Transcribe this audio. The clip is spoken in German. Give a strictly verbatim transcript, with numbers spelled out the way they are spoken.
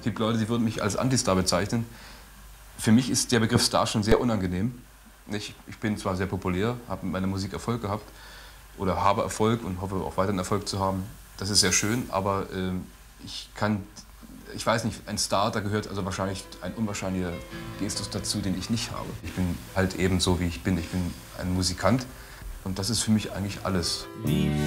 gibt Leute, die würden mich als Antistar bezeichnen. Für mich ist der Begriff Star schon sehr unangenehm. Ich, ich bin zwar sehr populär, habe mit meiner Musik Erfolg gehabt oder habe Erfolg und hoffe auch weiterhin Erfolg zu haben. Das ist sehr schön, aber äh, ich kann, ich weiß nicht, ein Star, da gehört also wahrscheinlich ein unwahrscheinlicher Gestus dazu, den ich nicht habe. Ich bin halt eben so, wie ich bin. Ich bin ein Musikant und das ist für mich eigentlich alles. Wie